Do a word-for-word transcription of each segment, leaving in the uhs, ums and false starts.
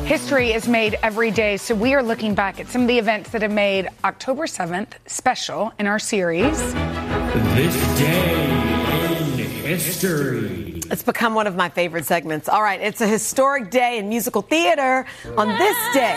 History is made every day, so we are looking back at some of the events that have made October seventh special in our series. This day in history. It's become one of my favorite segments. All right, it's a historic day in musical theater. On this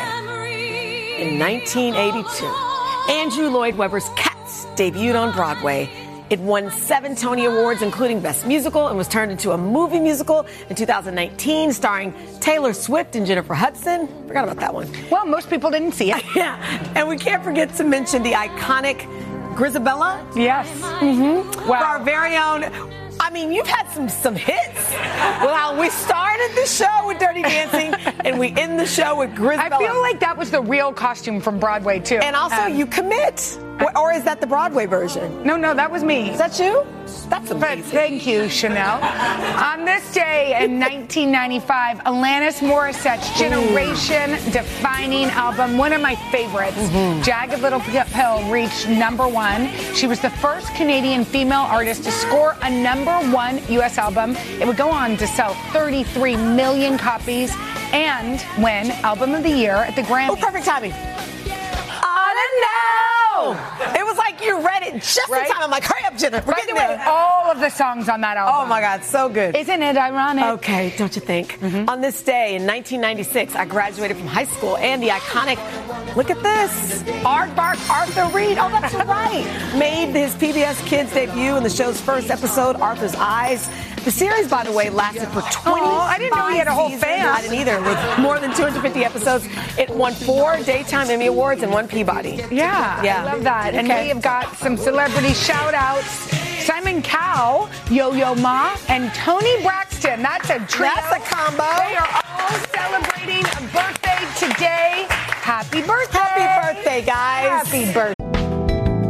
day in nineteen eighty-two, Andrew Lloyd Webber's Cats debuted on Broadway. It won seven Tony Awards, including Best Musical, and was turned into a movie musical in two thousand nineteen, starring Taylor Swift and Jennifer Hudson. Forgot about that one. Well, most people didn't see it. Yeah, and we can't forget to mention the iconic Grizabella. Yes. Mm-hmm. Wow. For our very own. I mean, you've had some some hits. Well, we started the show with Dirty Dancing, and we end the show with Grizabella. I feel like that was the real costume from Broadway, too. And also, um, you commit. Or, or is that the Broadway version? No, no, that was me. Is that you? That's amazing. But thank you, Chanel. On this day in nineteen ninety-five, Alanis Morissette's generation-defining album, one of my favorites, mm-hmm. Jagged Little Pill, reached number one. She was the first Canadian female artist to score a number one U S album. It would go on to sell thirty-three million copies and win Album of the Year at the Grammys. Oh, perfect timing. On and now! It was like you read it just right? in time. I'm like, hurry up, Jenna. We're By getting the way, there. all of the songs on that album. Oh, my God, so good. Isn't it ironic? Okay, don't you think? Mm-hmm. On this day in nineteen ninety-six, I graduated from high school, and the iconic, look at this, Aardvark Arthur Reed, oh, that's right, made his P B S Kids debut in the show's first episode, Arthur's Eyes. The series, by the way, lasted for twenty. Oh, I didn't know he had a whole seasons. fan. I didn't either. With more than two hundred fifty episodes, it won four Daytime Emmy Awards and one Peabody. Yeah, yeah. I love that. Okay. And we have got some celebrity shout-outs. Simon Cowell, Yo-Yo Ma, and Toni Braxton. That's a trio. That's a combo. They are all celebrating a birthday today. Happy birthday. Happy birthday, guys. Happy birthday.